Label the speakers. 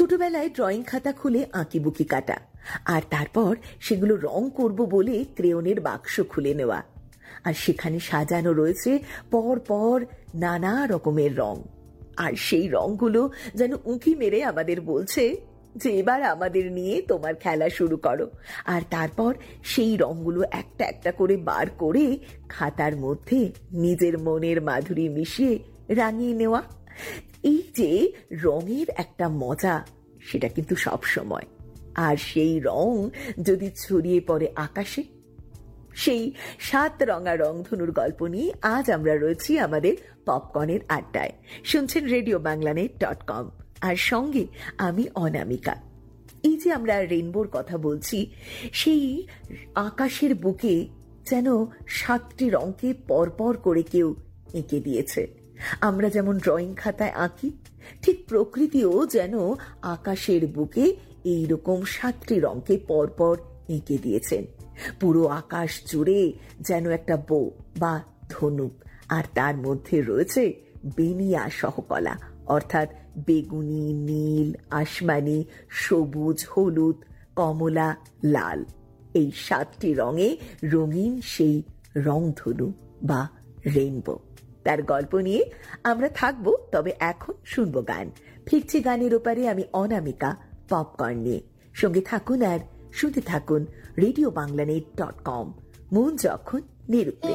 Speaker 1: ছোটবেলায় ড্রয়িং খাতা খুলে আঁকিবুকি কাটা, আর তারপর সেগুলো রং করব বলে ক্রেয়নের বাক্স খুলে নেওয়া, আর সেখানে সাজানো রয়েছে পর পর নানা রকমের রং। আর সেই রংগুলো যেন উঁকি মেরে আমাদের বলছে যে এবার আমাদের নিয়ে তোমার খেলা শুরু করো। আর তারপর সেই রংগুলো একটা একটা করে বার করে খাতার মধ্যে নিজের মনের মাধুরী মিশিয়ে রাঙিয়ে নেওয়া। এই যে রঙের একটা মজা, সেটা কিন্তু সব সময়। আর সেই রং যদি ছড়িয়ে পড়ে আকাশে, সেই 7 রঙা রংধনুর গল্প নিয়ে আজ আমরা রয়েছি আমাদের পপকর্নের আড্ডায়। শুনছেন RadioBanglaNet.com, আর সঙ্গে আমি অনামিকা। এই যে আমরা রেইনবোর কথা বলছি, সেই আকাশের বুকে যেন 7টি রঙকে পরপর করে কেউ এঁকে দিয়েছে। আমরা যেমন ড্রয়িং খাতায় আঁকি, ঠিক প্রকৃতিও যেন আকাশের বুকে এইরকম 7টি রঙকে পরপর এঁকে দিয়েছেন। পুরো আকাশ জুড়ে যেন একটা বো বা ধনুক, আর তার মধ্যে রয়েছে বেনিয়া সহকলা, অর্থাৎ বেগুনি, নীল, আসমানি, সবুজ, হলুদ, কমলা, লাল। এই 7টি রঙে রঙিন সেই রংধনু বা রেইনবো। তার গল্প নিয়ে আমরা থাকবো, তবে এখন শুনবো গান। ফিরছি গানের ওপারে, আমি অনামিকা পপকর্ন নিয়ে। সঙ্গে থাকুন আর শুনতে থাকুন RadioBanglaNet.com, মন যখন নিরুত্তে।